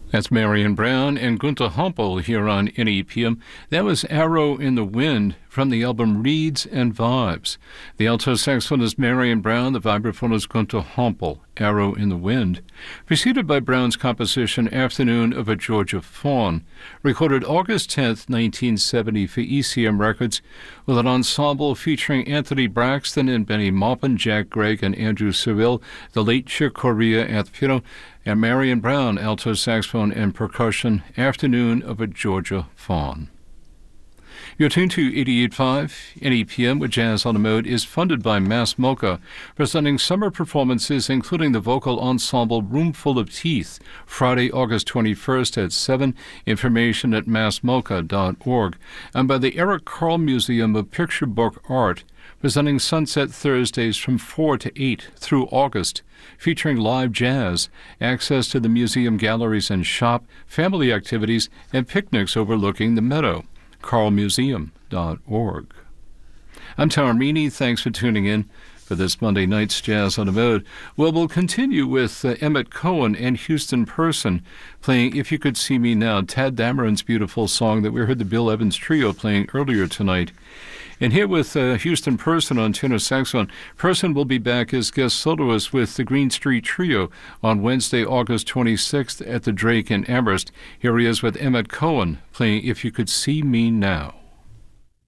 That's Marion Brown and Gunther Humpel here on NEPM. That was Arrow in the Wind from the album Reeds and Vibes. The alto saxophonist Marion Brown, the vibraphonist Gunther Humpel, Arrow in the Wind. Preceded by Brown's composition Afternoon of a Georgia Fawn, recorded August 10th, 1970 for ECM Records, with an ensemble featuring Anthony Braxton and Benny Maupin, Jack Gregg and Andrew Seville, the late Chick Corea at the piano, and Marion Brown, alto saxophone and percussion, Afternoon of a Georgia Fawn. You're tuned to 88.5 NEPM, with Jazz on the Mode is funded by Mass Mocha, presenting summer performances including the vocal ensemble Roomful of Teeth, Friday, August 21st at 7, information at massmocha.org, and by the Eric Carle Museum of Picture Book Art, presenting Sunset Thursdays from 4 to 8 through August, featuring live jazz, access to the museum galleries and shop, family activities, and picnics overlooking the meadow. carlmuseum.org. I'm Tom Meany. Thanks for tuning in for this Monday night's Jazz on the Mode. Well, we'll continue with Emmett Cohen and Houston Person playing If You Could See Me Now, Tad Dameron's beautiful song that we heard the Bill Evans Trio playing earlier tonight. And here with Houston Person on tenor saxophone. Person will be back as guest soloist with the Green Street Trio on Wednesday, August 26th at the Drake in Amherst. Here he is with Emmett Cohen playing If You Could See Me Now.